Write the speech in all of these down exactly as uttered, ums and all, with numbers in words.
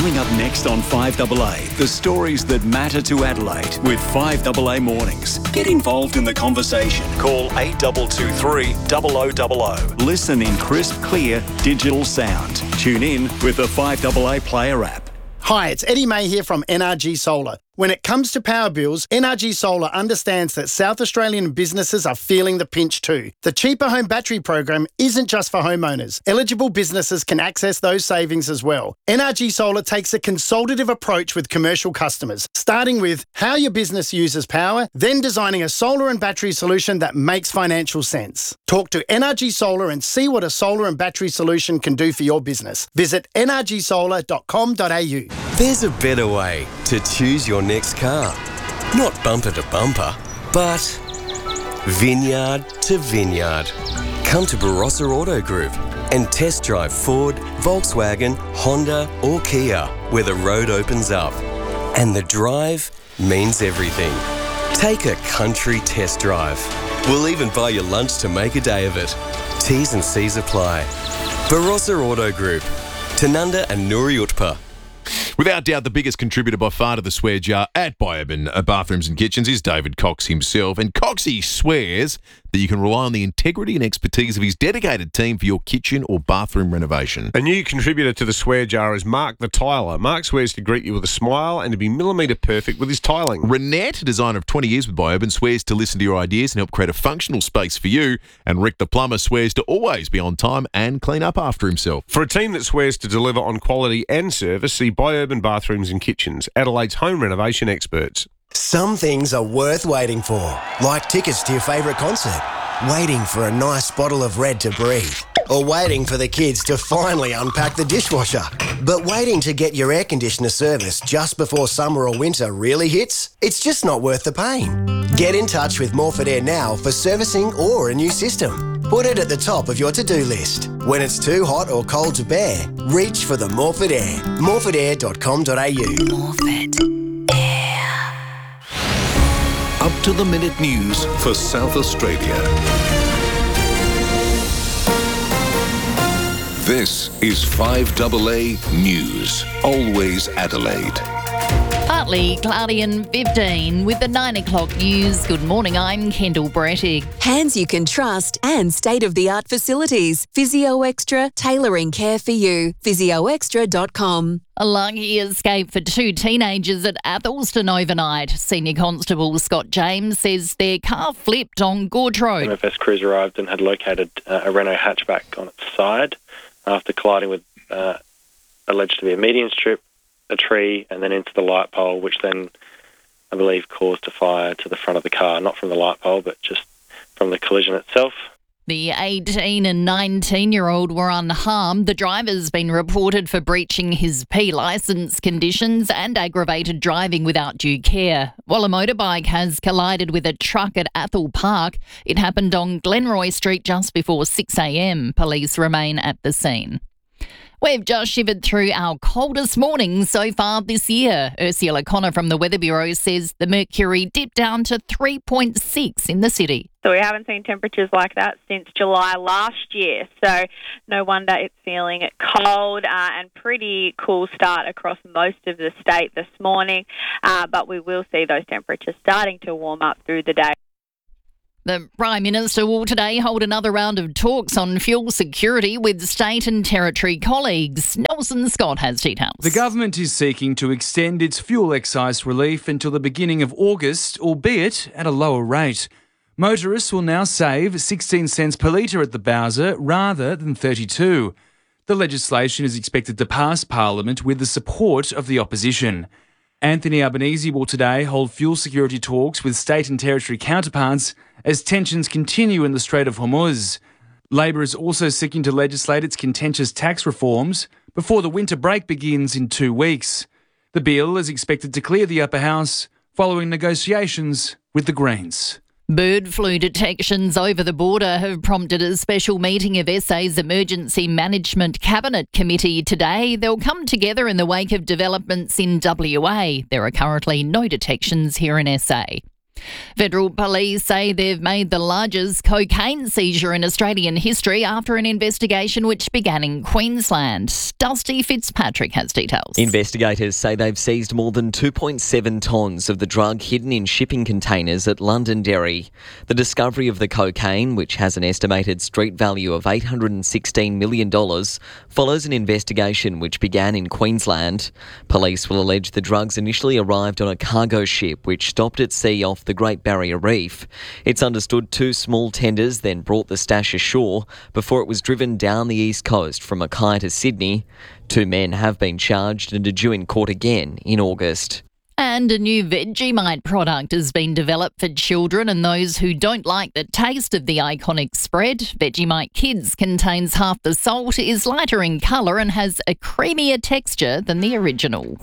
Coming up next on five A A, the stories that matter to Adelaide with five A A Mornings. Get involved in the conversation. Call eight two two three, zero zero zero zero. Listen in crisp, clear, digital sound. Tune in with the five A A Player app. Hi, it's Eddie May here from N R G Solar. When it comes to power bills, N R G Solar understands that South Australian businesses are feeling the pinch too. The Cheaper Home Battery program isn't just for homeowners. Eligible businesses can access those savings as well. N R G Solar takes a consultative approach with commercial customers, starting with how your business uses power, then designing a solar and battery solution that makes financial sense. Talk to N R G Solar and see what a solar and battery solution can do for your business. Visit n r g solar dot com dot a u. There's a better way to choose your next car. Not bumper to bumper, but vineyard to vineyard. Come to Barossa Auto Group and test drive Ford, Volkswagen, Honda or Kia, where the road opens up. And the drive means everything. Take a country test drive. We'll even buy you lunch to make a day of it. T's and C's apply. Barossa Auto Group, Tanunda and Nuri Utpa. Without doubt, the biggest contributor by far to the swear jar at Biourban Bathrooms and Kitchens is David Cox himself. And Coxie swears that you can rely on the integrity and expertise of his dedicated team for your kitchen or bathroom renovation. A new contributor to the swear jar is Mark the Tiler. Mark swears to greet you with a smile and to be millimetre perfect with his tiling. Renette, a designer of twenty years with Biourban, swears to listen to your ideas and help create a functional space for you. And Rick the plumber swears to always be on time and clean up after himself. For a team that swears to deliver on quality and service, see Biourban Bathrooms and Kitchens, Adelaide's home renovation experts. Some things are worth waiting for, like tickets to your favourite concert, waiting for a nice bottle of Red to breathe, or waiting for the kids to finally unpack the dishwasher. But waiting to get your air conditioner serviced just before summer or winter really hits? It's just not worth the pain. Get in touch with Morford Air now for servicing or a new system. Put it at the top of your to-do list. When it's too hot or cold to bear, reach for the Morford Air. morford air dot com dot a u. Morford Air. Up to the minute news for South Australia. This is five A A News. Always Adelaide. Partly cloudy and fifteen with the nine o'clock news. Good morning, I'm Kendall Brettig. Hands you can trust and state-of-the-art facilities. Physio Extra, tailoring care for you. physio extra dot com. A lucky escape for two teenagers at Athelston overnight. Senior Constable Scott James says their car flipped on Gorge Road. M F S crews arrived and had located uh, a Renault hatchback on its side after colliding with uh, alleged to be a median strip, a tree, and then into the light pole, which then, I believe, caused a fire to the front of the car, not from the light pole, but just from the collision itself. The eighteen and nineteen-year-old were unharmed. The driver's been reported for breaching his P licence conditions and aggravated driving without due care. While a motorbike has collided with a truck at Athol Park, it happened on Glenroy Street just before six a m. Police remain at the scene. We've just shivered through our coldest morning so far this year. Ursula Connor from the Weather Bureau says the mercury dipped down to three point six in the city. So we haven't seen temperatures like that since July last year. So no wonder it's feeling cold uh, and pretty cool start across most of the state this morning. Uh, but we will see those temperatures starting to warm up through the day. The Prime Minister will today hold another round of talks on fuel security with state and territory colleagues. Nelson Scott has details. The government is seeking to extend its fuel excise relief until the beginning of August, albeit at a lower rate. Motorists will now save sixteen cents per litre at the Bowser rather than thirty-two. The legislation is expected to pass Parliament with the support of the opposition. Anthony Albanese will today hold fuel security talks with state and territory counterparts as tensions continue in the Strait of Hormuz. Labor is also seeking to legislate its contentious tax reforms before the winter break begins in two weeks. The bill is expected to clear the upper house following negotiations with the Greens. Bird flu detections over the border have prompted a special meeting of S A's Emergency Management Cabinet Committee today. They'll come together in the wake of developments in W A. There are currently no detections here in S A. Federal police say they've made the largest cocaine seizure in Australian history after an investigation which began in Queensland. Dusty Fitzpatrick has details. Investigators say they've seized more than two point seven tonnes of the drug hidden in shipping containers at Londonderry. The discovery of the cocaine, which has an estimated street value of eight hundred sixteen million dollars, follows an investigation which began in Queensland. Police will allege the drugs initially arrived on a cargo ship which stopped at sea off the Great Barrier Reef. It's understood two small tenders then brought the stash ashore before it was driven down the east coast from Mackay to Sydney. Two men have been charged and are due in court again in August. And a new Vegemite product has been developed for children and those who don't like the taste of the iconic spread. Vegemite Kids contains half the salt, is lighter in colour and has a creamier texture than the original.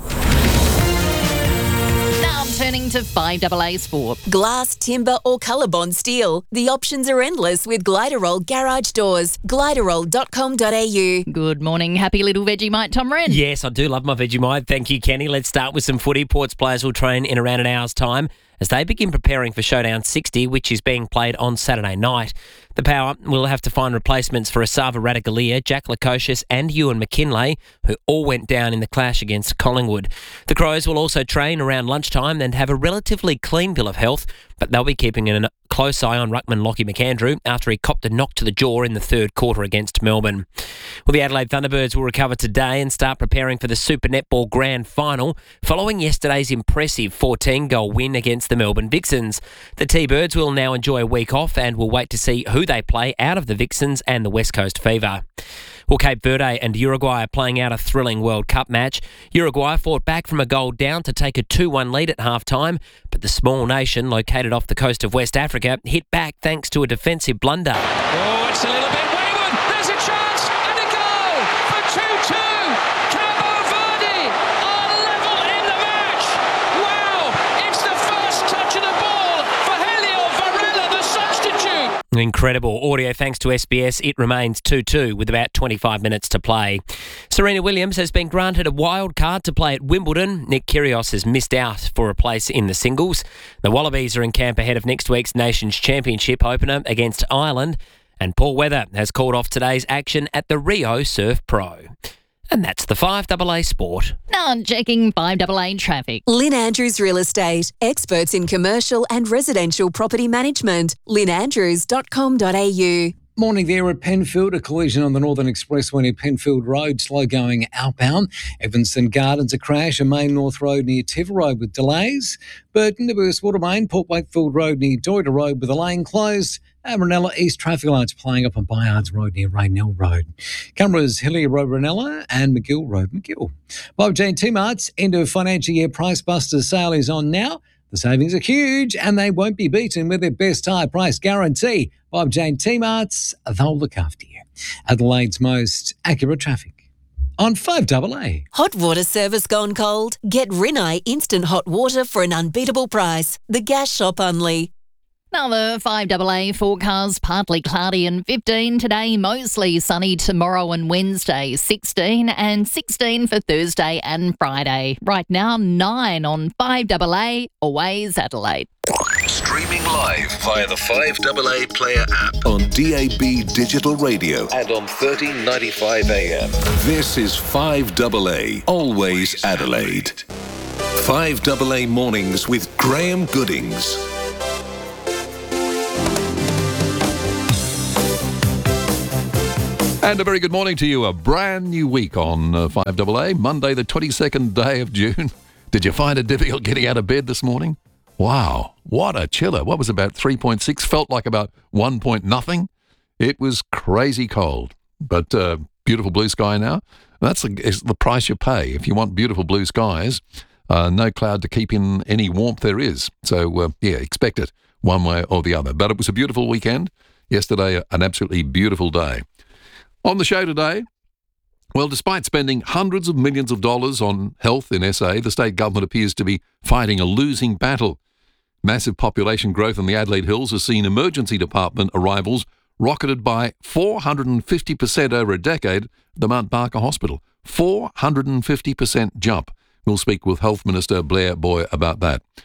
Now turning to five A A Sport. Glass, timber or colour-bond steel. The options are endless with Gliderol Garage Doors. Gliderol dot com dot a u. Good morning, happy little Vegemite, Tom Wren. Yes, I do love my Vegemite. Thank you, Kenny. Let's start with some footy. Ports players will train in around an hour's time as they begin preparing for Showdown sixty, which is being played on Saturday night. The Power will have to find replacements for Asava Radaglia, Jack Lukosius and Ewan McKinlay, who all went down in the clash against Collingwood. The Crows will also train around lunchtime and have a relatively clean bill of health, but they'll be keeping a close eye on ruckman Lockie McAndrew after he copped a knock to the jaw in the third quarter against Melbourne. Well, the Adelaide Thunderbirds will recover today and start preparing for the Super Netball Grand Final following yesterday's impressive fourteen-goal win against the Melbourne Vixens. The T-Birds will now enjoy a week off and will wait to see who they play out of the Vixens and the West Coast Fever. Well, Cape Verde and Uruguay are playing out a thrilling World Cup match. Uruguay fought back from a goal down to take a two one lead at half-time, but the small nation, located off the coast of West Africa, hit back thanks to a defensive blunder. Oh, it's a little bit wayward. There's a chance and a goal for two two. Cabo Verde are level in the match. Wow, it's the first touch of the ball for Helio Varela, the substitute. Incredible audio thanks to S B S. It remains two two with about twenty-five minutes to play. Serena Williams has been granted a wild card to play at Wimbledon. Nick Kyrgios has missed out for a place in the singles. The Wallabies are in camp ahead of next week's Nations Championship opener against Ireland. And Paul Weather has called off today's action at the Rio Surf Pro. And that's the five A A Sport. Now checking five A A traffic. Lynn Andrews Real Estate. Experts in commercial and residential property management. lynn andrews dot com dot a u. Morning there at Penfield, a collision on the Northern Expressway near Penfield Road, slow going outbound. Evanston Gardens, a crash, and Main North Road near Tiver Road with delays. Burton, Burst Watermain, Port Wakefield Road near Doyder Road with a lane closed. And Ranella East traffic lights playing up on Bayards Road near Raynell Road. Cameras Hillier Road Ranella and McGill Road McGill. Bob Jane T-Mart's end of financial year Price Buster sale is on now. The savings are huge and they won't be beaten with their best high price guarantee. Bob Jane T-Mart's, they'll look after you. Adelaide's most accurate traffic on five A A. Hot water service gone cold? Get Rinnai instant hot water for an unbeatable price. The Gas Shop only. Now the five A A forecast, partly cloudy and fifteen today, mostly sunny tomorrow and Wednesday, sixteen and sixteen for Thursday and Friday. Right now, nine on five A A, always Adelaide. Streaming live via the five A A Player app on D A B Digital Radio and on thirteen ninety-five A M. This is five A A, always Adelaide. five A A Mornings with Graham Goodings. And a very good morning to you. A brand new week on uh, five A A, Monday the twenty-second day of June. Did you find it difficult getting out of bed this morning? Wow, what a chiller. What was about three point six? Felt like about one point nothing. It was crazy cold, but uh, beautiful blue sky now. That's the, is the price you pay. If you want beautiful blue skies, uh, no cloud to keep in any warmth there is. So, uh, yeah, expect it one way or the other. But it was a beautiful weekend. Yesterday, an absolutely beautiful day. On the show today, well, despite spending hundreds of millions of dollars on health in S A, the state government appears to be fighting a losing battle. Massive population growth in the Adelaide Hills has seen emergency department arrivals rocketed by four hundred fifty percent over a decade at the Mount Barker Hospital. four hundred fifty percent jump. We'll speak with Health Minister Blair Boy about that.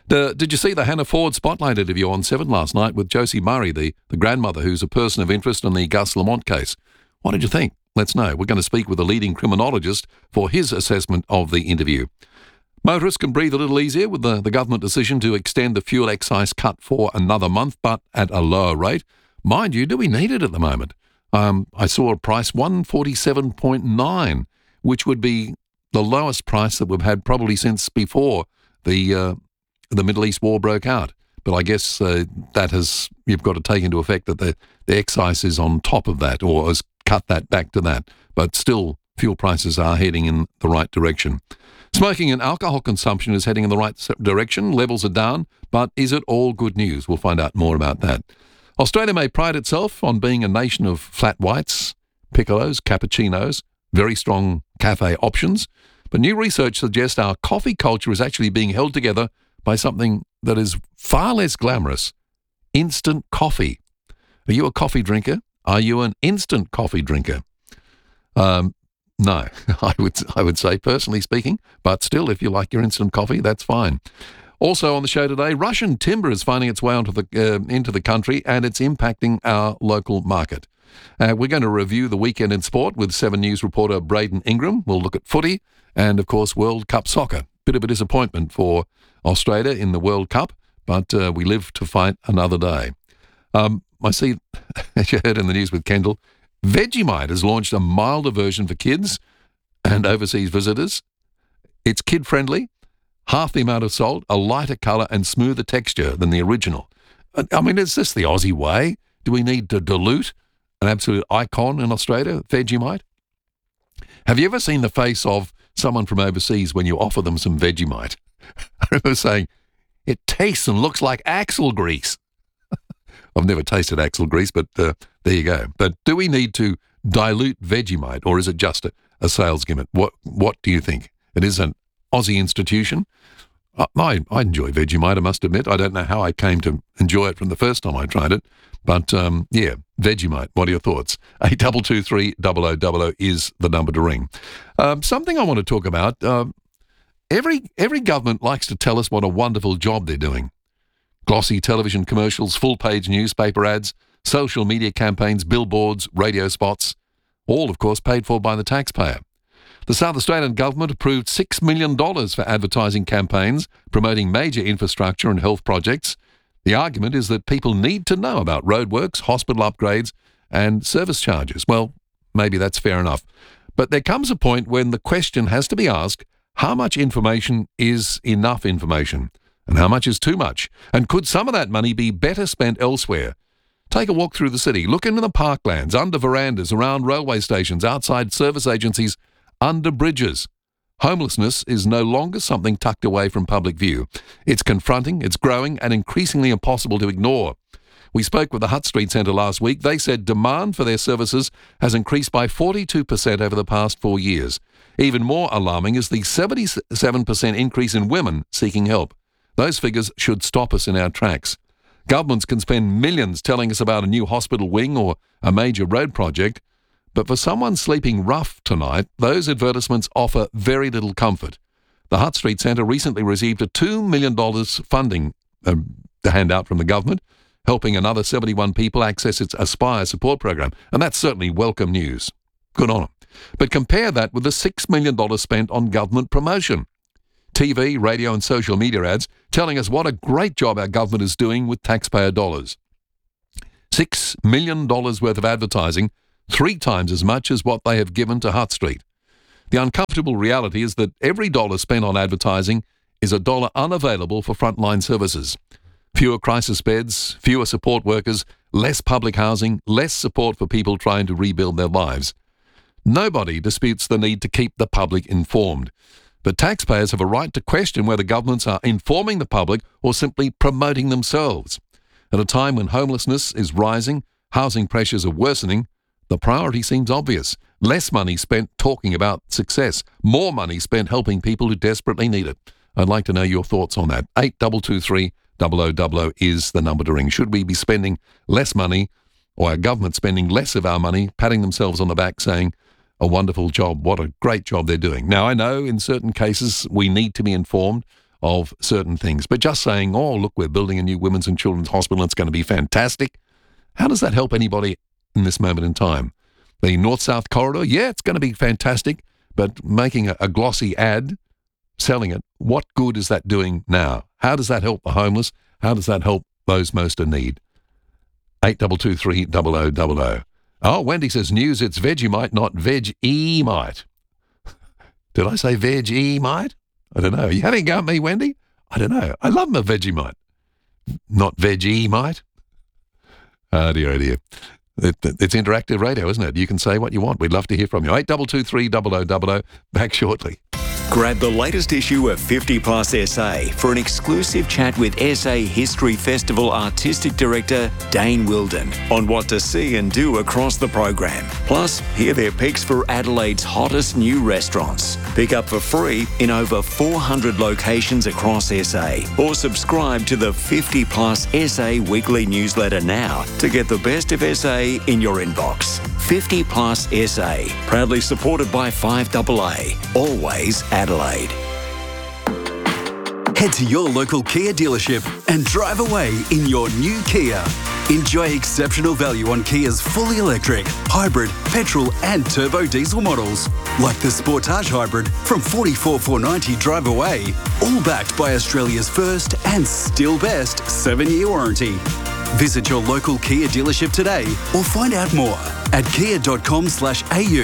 The, did you see the Hannah Ford Spotlight interview on Seven last night with Josie Murray, the, the grandmother who's a person of interest in the Gus Lamont case? What did you think? Let's know. We're going to speak with a leading criminologist for his assessment of the interview. Motorists can breathe a little easier with the, the government decision to extend the fuel excise cut for another month, but at a lower rate. Mind you, do we need it at the moment? Um, I saw a price one forty-seven point nine, which would be the lowest price that we've had probably since before the uh, the Middle East war broke out. But I guess uh, that has, you've got to take into effect that the, the excise is on top of that, or has cut that back to that. But still, fuel prices are heading in the right direction. Smoking and alcohol consumption is heading in the right direction. Levels are down, but is it all good news? We'll find out more about that. Australia may pride itself on being a nation of flat whites, piccolos, cappuccinos, very strong cafe options. But new research suggests our coffee culture is actually being held together by something that is far less glamorous: instant coffee. Are you a coffee drinker? Are you an instant coffee drinker? Um, no, I would I would say, personally speaking, but still, if you like your instant coffee, that's fine. Also on the show today, Russian timber is finding its way onto the, uh, into the country, and it's impacting our local market. Uh, we're going to review the weekend in sport with Seven News reporter Braden Ingram. We'll look at footy and, of course, World Cup soccer. Bit of a disappointment for Australia in the World Cup, but uh, we live to fight another day. Um, I see, as you heard in the news with Kendall, Vegemite has launched a milder version for kids and overseas visitors. It's kid-friendly, half the amount of salt, a lighter colour and smoother texture than the original. I mean, is this the Aussie way? Do we need to dilute an absolute icon in Australia, Vegemite? Have you ever seen the face of someone from overseas when you offer them some Vegemite? I remember saying, it tastes and looks like axle grease. I've never tasted axle grease, but uh, there you go. But do we need to dilute Vegemite, or is it just a, a sales gimmick? What What do you think? It is an Aussie institution. I, I, I enjoy Vegemite, I must admit. I don't know how I came to enjoy it from the first time I tried it. But, um, yeah, Vegemite, what are your thoughts? eight two two three, double oh double oh is the number to ring. Um, something I want to talk about, um, every every government likes to tell us what a wonderful job they're doing. Glossy television commercials, full-page newspaper ads, social media campaigns, billboards, radio spots, all, of course, paid for by the taxpayer. The South Australian government approved six million dollars for advertising campaigns promoting major infrastructure and health projects. The argument is that people need to know about roadworks, hospital upgrades and service charges. Well, maybe that's fair enough. But there comes a point when the question has to be asked, how much information is enough information? And how much is too much? And could some of that money be better spent elsewhere? Take a walk through the city. Look into the parklands, under verandas, around railway stations, outside service agencies, under bridges. Homelessness is no longer something tucked away from public view. It's confronting, it's growing, and increasingly impossible to ignore. We spoke with the Hutt Street Centre last week. They said demand for their services has increased by forty-two percent over the past four years. Even more alarming is the seventy-seven percent increase in women seeking help. Those figures should stop us in our tracks. Governments can spend millions telling us about a new hospital wing or a major road project, but for someone sleeping rough tonight, those advertisements offer very little comfort. The Hutt Street Centre recently received a two million dollars funding uh, handout from the government, helping another seventy-one people access its Aspire support program, and that's certainly welcome news. Good on them. But compare that with the six million dollars spent on government promotion. T V, radio and social media ads telling us what a great job our government is doing with taxpayer dollars. Six million dollars worth of advertising, three times as much as what they have given to Hutt Street. The uncomfortable reality is that every dollar spent on advertising is a dollar unavailable for frontline services. Fewer crisis beds, fewer support workers, less public housing, less support for people trying to rebuild their lives. Nobody disputes the need to keep the public informed. But taxpayers have a right to question whether governments are informing the public or simply promoting themselves. At a time when homelessness is rising, housing pressures are worsening, the priority seems obvious. Less money spent talking about success, more money spent helping people who desperately need it. I'd like to know your thoughts on that. eight two two three, double oh double oh is the number to ring. Should we be spending less money, or our government spending less of our money, patting themselves on the back saying, a wonderful job, what a great job they're doing? Now, I know in certain cases we need to be informed of certain things. But just saying, oh, look, we're building a new women's and children's hospital, it's going to be fantastic. How does that help anybody in this moment in time? The North-South corridor, yeah, it's going to be fantastic, but making a, a glossy ad, selling it, what good is that doing now? How does that help the homeless? How does that help those most in need? eight two two three zero zero zero zero. Oh, Wendy says, news, it's Vegemite, not Veg-E-Mite. Did I say Veg-E-Mite? I don't know. Are you having a go at me, Wendy? I don't know. I love my Vegemite. Not Veg-E-Mite. Oh, dear, oh, dear. It, it, it's interactive radio, isn't it? You can say what you want. We'd love to hear from you. eight two two three zero zero zero zero. Back shortly. Grab the latest issue of fifty plus S A for an exclusive chat with S A History Festival Artistic Director Dane Wilden on what to see and do across the program. Plus, hear their picks for Adelaide's hottest new restaurants. Pick up for free in over four hundred locations across S A, or subscribe to the fifty plus S A weekly newsletter now to get the best of S A in your inbox. fifty plus S A, proudly supported by five double A, always Adelaide. Head to your local Kia dealership and drive away in your new Kia. Enjoy exceptional value on Kia's fully electric, hybrid, petrol and turbo diesel models, like the Sportage Hybrid from forty-four thousand four hundred ninety dollars drive away, all backed by Australia's first and still best seven-year warranty. Visit your local Kia dealership today or find out more at kia dot com slash a u.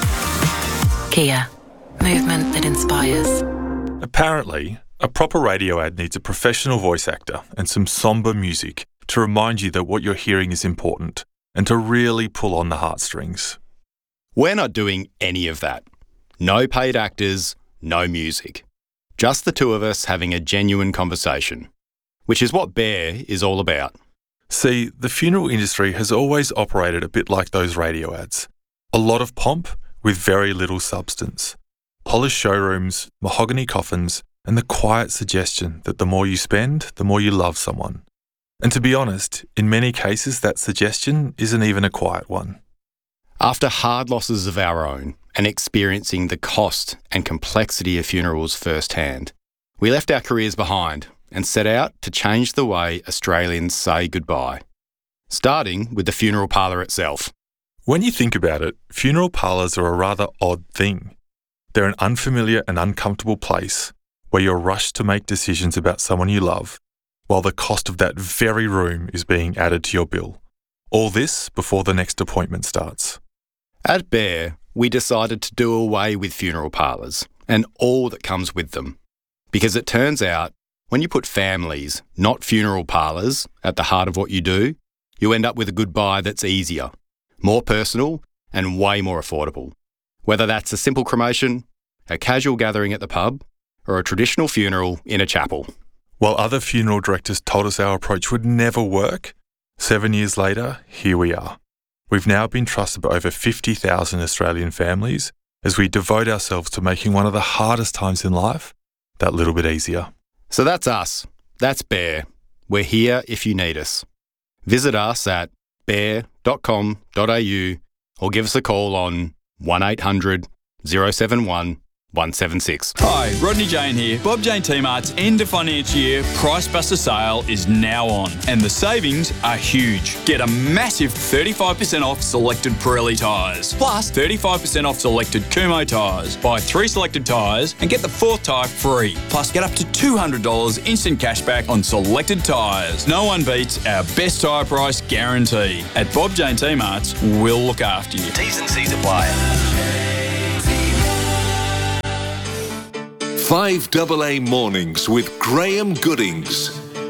Kia. Movement that inspires. Apparently, a proper radio ad needs a professional voice actor and some somber music to remind you that what you're hearing is important and to really pull on the heartstrings. We're not doing any of that. No paid actors, no music. Just the two of us having a genuine conversation, which is what Bear is all about. See, the funeral industry has always operated a bit like those radio ads. A lot of pomp with very little substance. Polished showrooms, mahogany coffins, and the quiet suggestion that the more you spend, the more you love someone. And to be honest, in many cases that suggestion isn't even a quiet one. After hard losses of our own and experiencing the cost and complexity of funerals firsthand, we left our careers behind and set out to change the way Australians say goodbye, starting with the funeral parlour itself. When you think about it, funeral parlours are a rather odd thing. They're an unfamiliar and uncomfortable place where you're rushed to make decisions about someone you love, while the cost of that very room is being added to your bill. All this before the next appointment starts. At Bear, we decided to do away with funeral parlours and all that comes with them, because it turns out when you put families, not funeral parlours, at the heart of what you do, you end up with a goodbye that's easier, more personal and way more affordable. Whether that's a simple cremation, a casual gathering at the pub, or a traditional funeral in a chapel. While other funeral directors told us our approach would never work, seven years later, here we are. We've now been trusted by over fifty thousand Australian families as we devote ourselves to making one of the hardest times in life that little bit easier. So that's us. That's Bear. We're here if you need us. Visit us at bear dot com dot a u or give us a call on one eight hundred oh seven one one seven six. Hi, Rodney Jane here. Bob Jane T-Mart's end of financial year Price Buster sale is now on, and the savings are huge. Get a massive thirty-five percent off selected Pirelli tyres, plus thirty-five percent off selected Kumho tyres. Buy three selected tyres and get the fourth tyre free, plus get up to two hundred dollars instant cashback on selected tyres. No one beats our best tyre price guarantee. At Bob Jane T-Mart's, we'll look after you. T's and C's apply. five double A Mornings with Graham Goodings.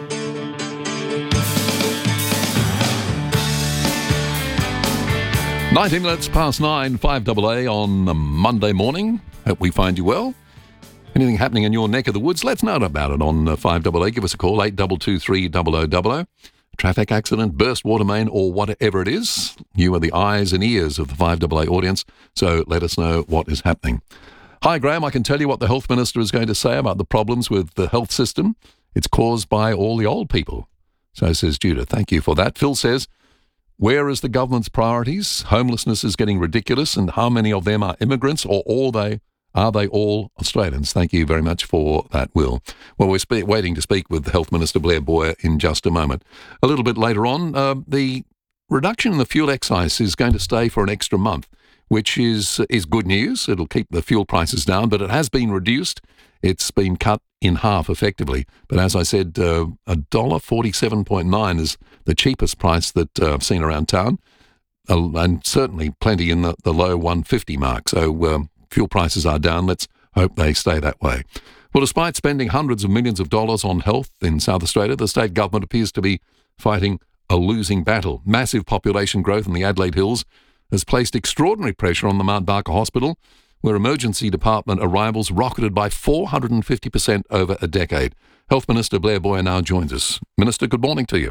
nineteen minutes past nine, five double A on a Monday morning. Hope we find you well. Anything happening in your neck of the woods, let's know about it on five double A. Give us a call, eight two two three zero zero zero zero. Traffic accident, burst water main, or whatever it is. You are the eyes and ears of the five double A audience, so let us know what is happening. Hi, Graham. I can tell you what the Health Minister is going to say about the problems with the health system. It's caused by all the old people. So says Judah. Thank you for that. Phil says, where is the government's priorities? Homelessness is getting ridiculous, and how many of them are immigrants, or all they Are they all Australians? Thank you very much for that, Will. Well, we're spe- waiting to speak with Health Minister Blair Boyer in just a moment. A little bit later on, uh, the reduction in the fuel excise is going to stay for an extra month, which is is good news. It'll keep the fuel prices down, but it has been reduced. It's been cut in half effectively. But as I said, uh, one dollar forty-seven point nine is the cheapest price that uh, I've seen around town, uh, and certainly plenty in the, the low one fifty mark. So um, fuel prices are down. Let's hope they stay that way. Well, despite spending hundreds of millions of dollars on health in South Australia, the state government appears to be fighting a losing battle. Massive population growth in the Adelaide Hills has placed extraordinary pressure on the Mount Barker Hospital, where emergency department arrivals rocketed by four hundred fifty percent over a decade. Health Minister Blair Boyer now joins us. Minister, good morning to you.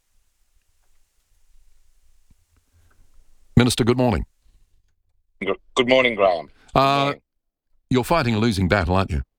Minister, good morning. Good morning, Graham. Good Uh, morning. you're fighting a losing battle, aren't you?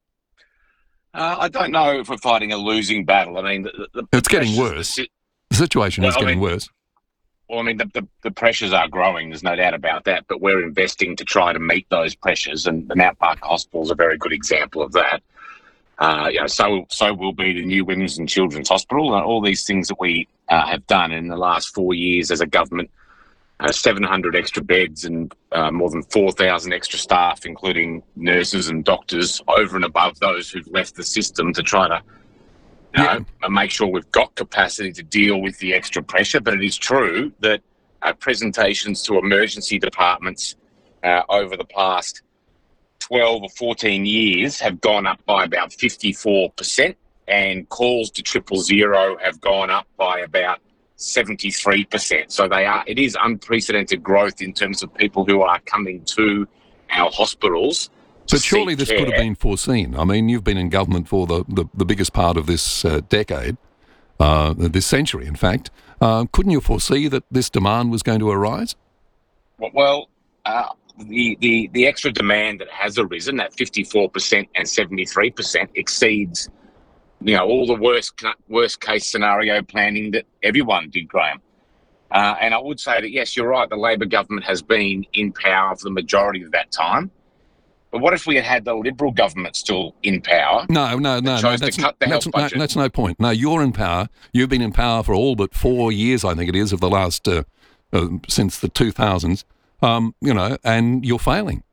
Uh, I don't know if we're fighting a losing battle. I mean, the, the, It's getting pressures- worse. the si- The situation is Well, I getting mean- worse. Well, I mean, the, the, the pressures are growing. There's no doubt about that. But we're investing to try to meet those pressures, and the Mount Barker Hospital is a very good example of that. Uh, you know, so so will be the new Women's and Children's Hospital, and all these things that we uh, have done in the last four years as a government. Uh, seven hundred extra beds and uh, more than four thousand extra staff, including nurses and doctors, over and above those who've left the system to try to you know, make sure we've got capacity to deal with the extra pressure. But it is true that uh, presentations to emergency departments uh, over the past twelve or fourteen years have gone up by about fifty-four percent, and calls to triple zero have gone up by about seventy-three percent. So they are, it is unprecedented growth in terms of people who are coming to our hospitals. to But surely seek this could have care. been foreseen. I mean, you've been in government for the, the, the biggest part of this uh, decade, uh, this century, in fact. Uh, couldn't you foresee that this demand was going to arise? Well, uh, the, the, the extra demand that has arisen, that fifty-four percent and seventy-three percent, exceeds, you know, all the worst worst case scenario planning that everyone did, Graham. Uh, and I would say that, yes, you're right, the Labor government has been in power for the majority of that time. But what if we had had the Liberal government still in power? No, no, no, no. chose to That's, cut the that's, health no, budget. that's no point. No, you're in power. You've been in power for all but four years, I think it is, of the last, uh, uh, since the two thousands, um, you know, and you're failing.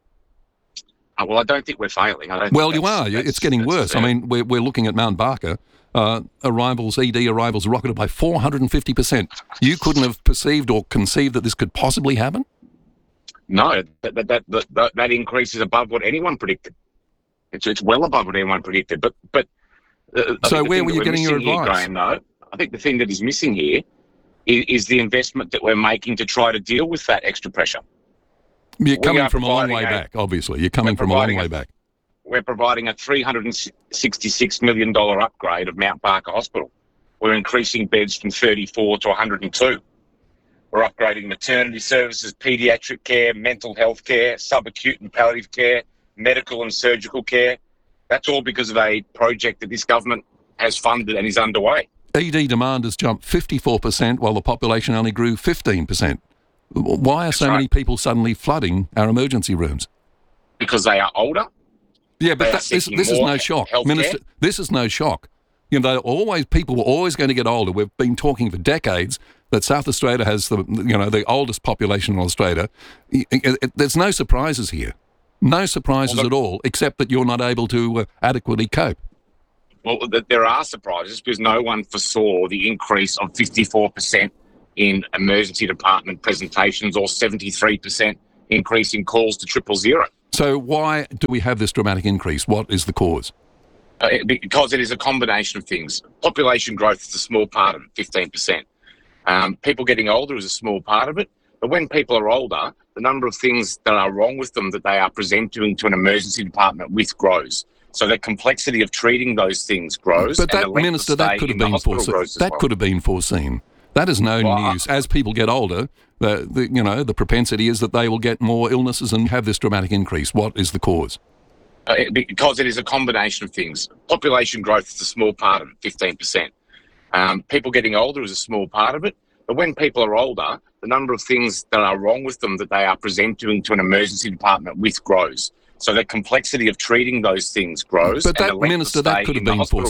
Uh, well, I don't think we're failing. I don't Well, think you that's- are. that's- It's getting that's worse. fair. I mean, we're, we're looking at Mount Barker. Uh, arrivals, E D arrivals rocketed by four hundred fifty percent. You couldn't have perceived or conceived that this could possibly happen? No, that that, that, that, that increase is above what anyone predicted. It's it's well above what anyone predicted. But but uh, I So think the where thing were that you we're getting your missing here, advice? Graham, though, I think the thing that is missing here is, is the investment that we're making to try to deal with that extra pressure. You're We coming are from a long providing way a- back, obviously. You're coming we're from a long providing way a- back. We're providing a three hundred sixty-six million dollars upgrade of Mount Barker Hospital. We're increasing beds from thirty-four to one hundred two. We're upgrading maternity services, paediatric care, mental health care, subacute and palliative care, medical and surgical care. That's all because of a project that this government has funded and is underway. E D demand has jumped fifty-four percent while the population only grew fifteen percent. Why are so many people suddenly flooding our emergency rooms? Because they are older. Yeah, but They are that, this, seeking this is more no shock. healthcare. Minister, this is no shock. You know, they're always, people were always going to get older. We've been talking for decades that South Australia has the, you know, the oldest population in Australia. It- it- it- There's no surprises here. No surprises Well, at all, except that you're not able to uh, adequately cope. Well, th- there are surprises because no one foresaw the increase of fifty-four percent in emergency department presentations or seventy-three percent increase in calls to triple zero. So why do we have this dramatic increase? What is the cause? Uh, it- because it is a combination of things. Population growth is a small part of it, fifteen percent. Um, people getting older is a small part of it. But when people are older, the number of things that are wrong with them that they are presenting to an emergency department with grows. So the complexity of treating those things grows. But and that, the length Minister, of stay that could have in the been hospital foreseen. grows as That well. could have been foreseen. That is no Well, I- news. As people get older, the, the you know the propensity is that they will get more illnesses and have this dramatic increase. What is the cause? Uh, it- because it is a combination of things. Population growth is a small part of it, fifteen percent. Um, people getting older is a small part of it. But when people are older, the number of things that are wrong with them that they are presenting to an emergency department with grows. So the complexity of treating those things grows. But and that, the length of Minister, that stay could have in the been hospital